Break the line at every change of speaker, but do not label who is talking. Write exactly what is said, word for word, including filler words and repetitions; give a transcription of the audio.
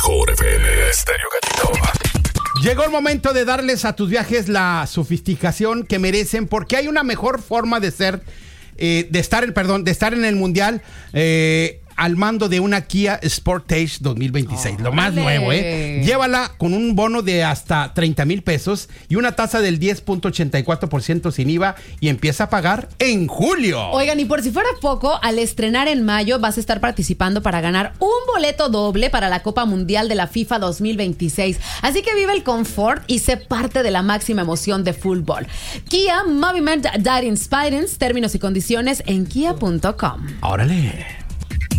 mejor F M Estéreo Gatito.
Llegó el momento de darles a tus viajes la sofisticación que merecen, porque hay una mejor forma de ser, eh, de estar, perdón, de estar en el mundial. Eh, al mando de una Kia Sportage dos mil veintiséis, oh, lo más
vale.
nuevo, ¿eh? Llévala con un bono de hasta treinta mil pesos y una tasa del diez punto ochenta y cuatro por ciento sin I V A y empieza a pagar en julio.
Oigan, y por si fuera poco, al estrenar en mayo vas a estar participando para ganar un boleto doble para la Copa Mundial de la FIFA dos mil veintiséis. Así que vive el confort y sé parte de la máxima emoción de fútbol. Kia, movement that inspires, términos y condiciones en kia punto com.
Órale.